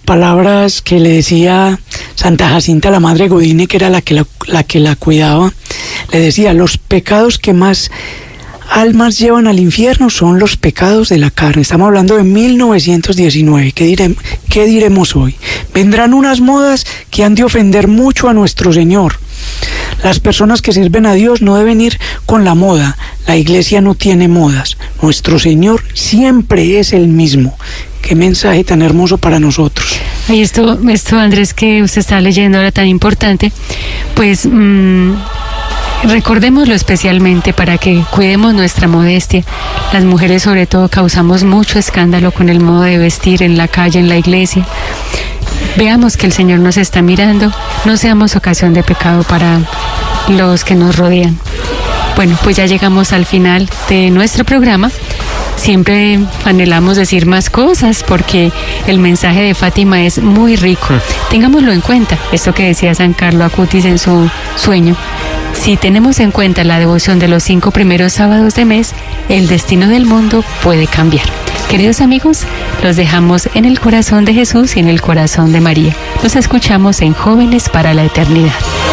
palabras que le decía Santa Jacinta, la madre Godine, que era la que la cuidaba. Le decía: los pecados que más almas llevan al infierno son los pecados de la carne. Estamos hablando de 1919. ¿Qué diremos hoy? Vendrán unas modas que han de ofender mucho a nuestro Señor. Las personas que sirven a Dios no deben ir con la moda. La iglesia no tiene modas. Nuestro Señor siempre es el mismo. Qué mensaje tan hermoso para nosotros. Ay, esto Andrés, que usted está leyendo ahora, tan importante, pues recordémoslo especialmente para que cuidemos nuestra modestia. Las mujeres sobre todo causamos mucho escándalo con el modo de vestir en la calle, en la iglesia. Veamos que el Señor nos está mirando, no seamos ocasión de pecado para los que nos rodean. Bueno, pues ya llegamos al final de nuestro programa. Siempre anhelamos decir más cosas porque el mensaje de Fátima es muy rico. Tengámoslo en cuenta, esto que decía San Carlo Acutis en su sueño. Si tenemos en cuenta la devoción de los 5 primeros sábados de mes, el destino del mundo puede cambiar. Queridos amigos, los dejamos en el corazón de Jesús y en el corazón de María. Los escuchamos en Jóvenes para la Eternidad.